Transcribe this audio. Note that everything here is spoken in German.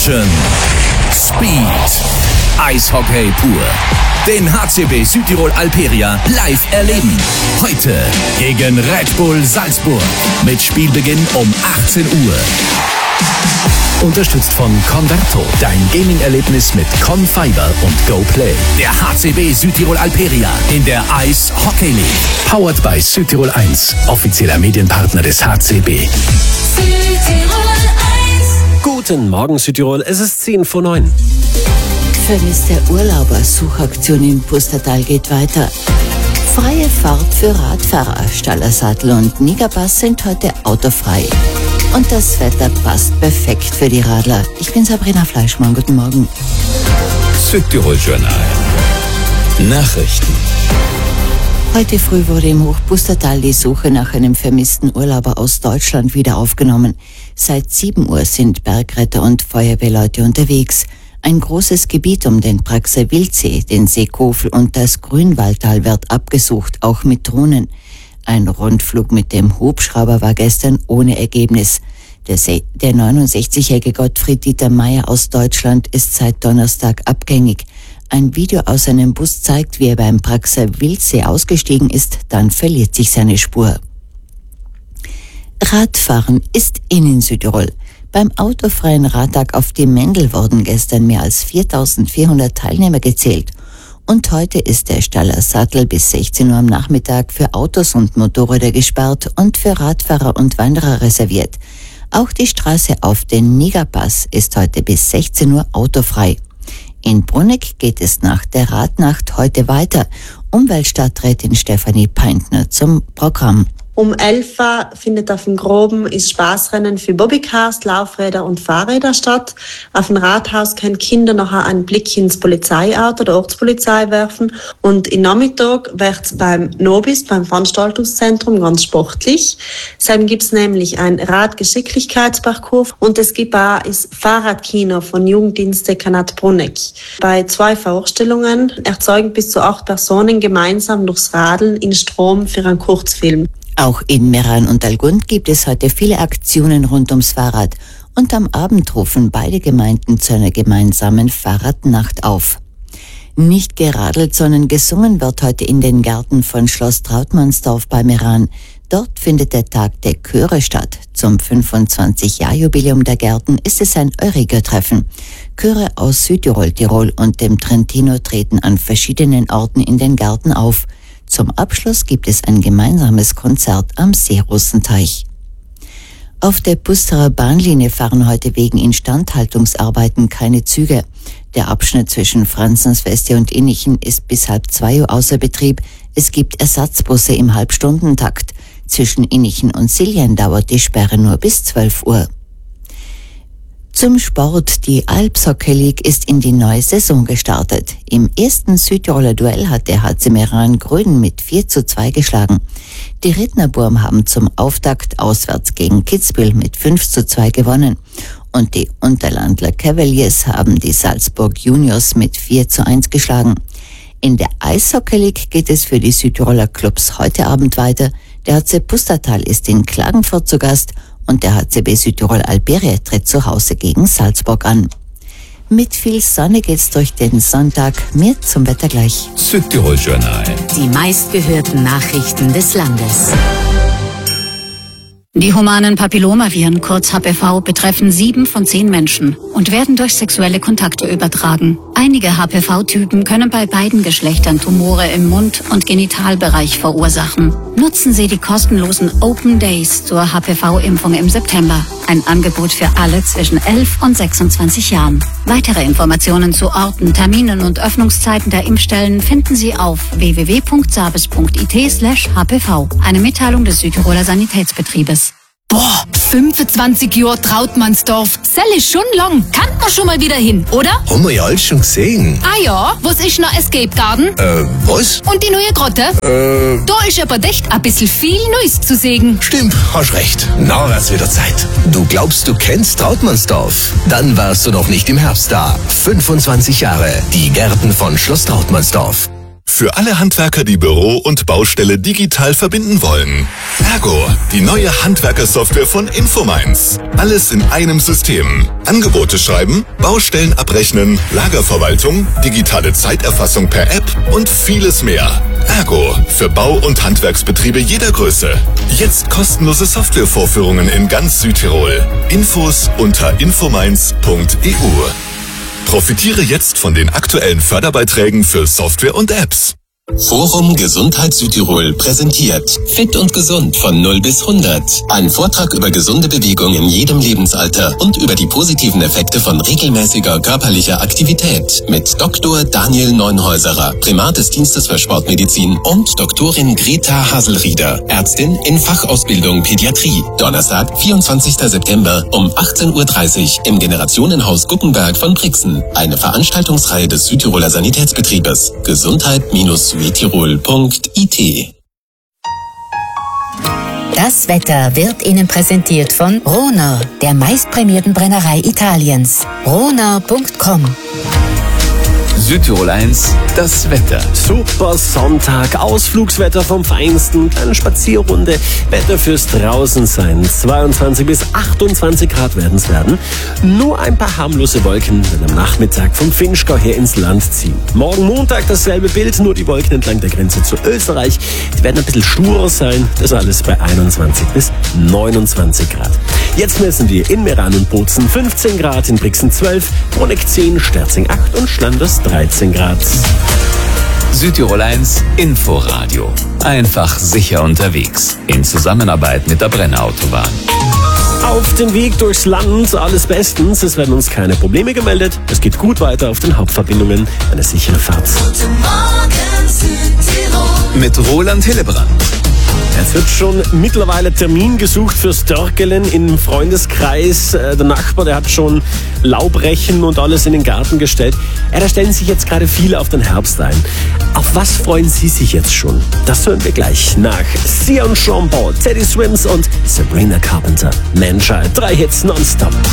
Passion, Speed, Eishockey pur. Den HCB Südtirol Alperia live erleben. Heute gegen Red Bull Salzburg mit Spielbeginn um 18 Uhr. Unterstützt von Converto, dein Gaming-Erlebnis mit ConFiber und GoPlay. Der HCB Südtirol Alperia in der Eishockey League. Powered by Südtirol 1, offizieller Medienpartner des HCB. Südtirol 1. Guten Morgen Südtirol, es ist 10:09. Vermisste Urlauber-Suchaktion im Pustertal geht weiter. Freie Fahrt für Radfahrer, Stallersattel und Nigerpass sind heute autofrei. Und das Wetter passt perfekt für die Radler. Ich bin Sabrina Fleischmann, guten Morgen. Südtirol Journal. Nachrichten. Heute früh wurde im Hochpustertal die Suche nach einem vermissten Urlauber aus Deutschland wieder aufgenommen. Seit 7 Uhr sind Bergretter und Feuerwehrleute unterwegs. Ein großes Gebiet um den Praxer Wildsee, den See Kofel und das Grünwaldtal wird abgesucht, auch mit Drohnen. Ein Rundflug mit dem Hubschrauber war gestern ohne Ergebnis. Der 69-jährige Gottfried Dieter Meyer aus Deutschland ist seit Donnerstag abgängig. Ein Video aus seinem Bus zeigt, wie er beim Praxer Wildsee ausgestiegen ist, dann verliert sich seine Spur. Radfahren ist in Südtirol. Beim autofreien Radtag auf die Mendel wurden gestern mehr als 4.400 Teilnehmer gezählt. Und heute ist der Stallersattel bis 16 Uhr am Nachmittag für Autos und Motorräder gesperrt und für Radfahrer und Wanderer reserviert. Auch die Straße auf den Nigerpass ist heute bis 16 Uhr autofrei. In Bruneck geht es nach der Radnacht heute weiter. Umweltstadträtin Stefanie Peintner zum Programm. Um 11 Uhr findet auf dem Groben das Spaßrennen für Bobbycars, Laufräder und Fahrräder statt. Auf dem Rathaus können Kinder nachher einen Blick ins Polizeiauto der Ortspolizei werfen. Und im Nachmittag wird es beim Nobis, beim Veranstaltungszentrum, ganz sportlich. Dann gibt es nämlich einen Radgeschicklichkeitsparcours und es gibt auch das Fahrradkino von Jugenddienstdekanat Bruneck. Bei 2 Vorstellungen erzeugen bis zu 8 Personen gemeinsam durchs Radeln in Strom für einen Kurzfilm. Auch in Meran und Algund gibt es heute viele Aktionen rund ums Fahrrad und am Abend rufen beide Gemeinden zu einer gemeinsamen Fahrradnacht auf. Nicht geradelt, sondern gesungen wird heute in den Gärten von Schloss Trautmannsdorf bei Meran. Dort findet der Tag der Chöre statt. Zum 25-Jahr-Jubiläum der Gärten ist es ein Euriger-Treffen. Chöre aus Südtirol, Tirol und dem Trentino treten an verschiedenen Orten in den Gärten auf. Zum Abschluss gibt es ein gemeinsames Konzert am Seerussenteich. Auf der Pusterer Bahnlinie fahren heute wegen Instandhaltungsarbeiten keine Züge. Der Abschnitt zwischen Franzensfeste und Innichen ist bis 1:30 Uhr außer Betrieb. Es gibt Ersatzbusse im Halbstundentakt. Zwischen Innichen und Siljan dauert die Sperre nur bis 12 Uhr. Zum Sport. Die Alpshockey League ist in die neue Saison gestartet. Im ersten Südtiroler Duell hat der HC Meran Gröden mit 4:2 geschlagen. Die Rittnerburm haben zum Auftakt auswärts gegen Kitzbühel mit 5:2 gewonnen. Und die Unterlandler Cavaliers haben die Salzburg Juniors mit 4:1 geschlagen. In der Eishockey League geht es für die Südtiroler Clubs heute Abend weiter. Der HC Pustertal ist in Klagenfurt zu Gast und der HCB Südtirol Alperia tritt zu Hause gegen Salzburg an. Mit viel Sonne geht's durch den Sonntag. Mehr zum Wetter gleich. Südtirol Journal. Die meistgehörten Nachrichten des Landes. Die humanen Papillomaviren, kurz HPV, betreffen 7 von 10 Menschen und werden durch sexuelle Kontakte übertragen. Einige HPV-Typen können bei beiden Geschlechtern Tumore im Mund- und Genitalbereich verursachen. Nutzen Sie die kostenlosen Open Days zur HPV-Impfung im September. Ein Angebot für alle zwischen 11 und 26 Jahren. Weitere Informationen zu Orten, Terminen und Öffnungszeiten der Impfstellen finden Sie auf www.sabes.it/hpv. Eine Mitteilung des Südtiroler Sanitätsbetriebes. Boah, 25 Jahre Trautmannsdorf. Zell ist schon lang. Kann man schon mal wieder hin, oder? Haben wir ja alles schon gesehen. Ah ja, was ist noch Escape Garden? Was? Und die neue Grotte? Da ist aber echt ein bisschen viel Neues zu sehen. Stimmt, hast recht. Na, wird's wieder Zeit. Du glaubst, du kennst Trautmannsdorf? Dann warst du noch nicht im Herbst da. 25 Jahre. Die Gärten von Schloss Trautmannsdorf. Für alle Handwerker, die Büro und Baustelle digital verbinden wollen. Ergo, die neue Handwerkersoftware von Infomines. Alles in einem System. Angebote schreiben, Baustellen abrechnen, Lagerverwaltung, digitale Zeiterfassung per App und vieles mehr. Ergo, für Bau- und Handwerksbetriebe jeder Größe. Jetzt kostenlose Softwarevorführungen in ganz Südtirol. Infos unter infomines.eu. Profitiere jetzt von den aktuellen Förderbeiträgen für Software und Apps. Forum Gesundheit Südtirol präsentiert Fit und Gesund von 0 bis 100. Ein Vortrag über gesunde Bewegung in jedem Lebensalter und über die positiven Effekte von regelmäßiger körperlicher Aktivität mit Dr. Daniel Neunhäuserer, Primat des Dienstes für Sportmedizin, und Doktorin Greta Haselrieder, Ärztin in Fachausbildung Pädiatrie. Donnerstag, 24. September um 18:30 Uhr im Generationenhaus Guckenberg von Brixen. Eine Veranstaltungsreihe des Südtiroler Sanitätsbetriebes. Gesundheit-südtirol.it. Das Wetter wird Ihnen präsentiert von Rona, der meistprämierten Brennerei Italiens. Rona.com. Südtirol 1, das Wetter. Super Sonntag, Ausflugswetter vom Feinsten, kleine Spazierrunde, Wetter fürs Draußensein. 22 bis 28 Grad werden es werden. Nur ein paar harmlose Wolken werden am Nachmittag vom Finchgau her ins Land ziehen. Morgen Montag dasselbe Bild, nur die Wolken entlang der Grenze zu Österreich. Die werden ein bisschen sturer sein, das alles bei 21 bis 29 Grad. Jetzt messen wir in Meran und Bozen 15 Grad, in Brixen 12, Bruneck 10, Sterzing 8 und Schlanders 13 Grad. Südtirol 1, Inforadio. Einfach sicher unterwegs. In Zusammenarbeit mit der Brenner Autobahn. Auf dem Weg durchs Land, alles bestens. Es werden uns keine Probleme gemeldet. Es geht gut weiter auf den Hauptverbindungen. Eine sichere Fahrt. Guten Morgen, Südtirol. Mit Roland Hillebrand. Es wird schon mittlerweile Termin gesucht fürs Dörkelen im Freundeskreis. Der Nachbar, der hat schon Laubrechen und alles in den Garten gestellt. Da stellen sich jetzt gerade viele auf den Herbst ein. Auf was freuen Sie sich jetzt schon? Das hören wir gleich nach Sia und Sean Paul, Teddy Swims und Sabrina Carpenter. Manchild, 3 Hits nonstop.